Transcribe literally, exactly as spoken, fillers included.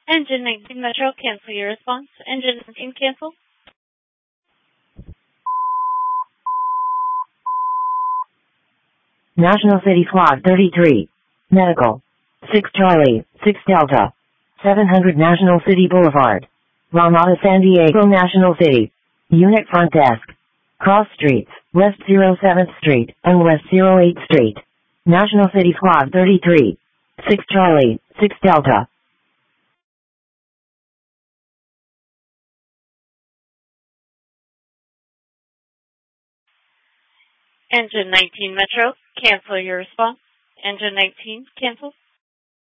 Engine nineteen Metro, cancel your response. Engine nineteen, cancel. National City Squad thirty-three. Medical. six Charlie, six Delta. seven hundred National City Boulevard. Ramada, San Diego, National City. Unit front desk. Cross streets, West oh seventh Street and West oh eighth Street. National City Squad thirty-three. six Charlie, six Delta. Engine nineteen Metro, cancel your response. Engine nineteen, cancel.